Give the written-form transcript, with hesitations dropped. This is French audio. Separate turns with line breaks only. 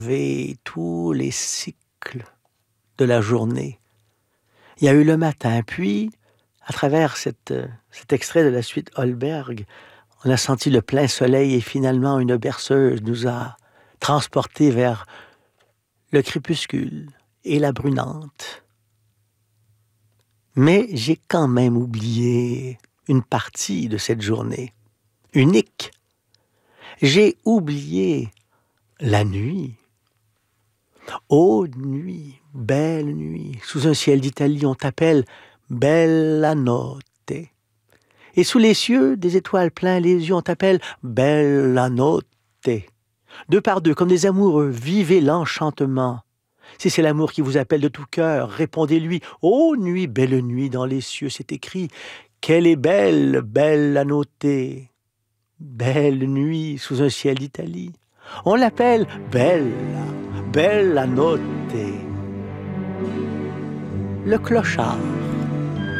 tous les cycles de la journée. Il y a eu le matin, puis, à travers cet extrait de la suite Holberg, on a senti le plein soleil et finalement une berceuse nous a transportés vers le crépuscule et la brunante. Mais j'ai quand même oublié une partie de cette journée, unique. J'ai oublié la nuit. Ô nuit, belle nuit, sous un ciel d'Italie, on t'appelle Bella Notte. Et sous les cieux, des étoiles plein les yeux, on t'appelle Bella Notte. Deux par deux, comme des amoureux, vivez l'enchantement. Si c'est l'amour qui vous appelle de tout cœur, répondez-lui. Ô nuit, belle nuit dans les cieux, c'est écrit. Qu'elle est belle, Bella Notte. Belle nuit sous un ciel d'Italie. On l'appelle Bella Notte. Le clochard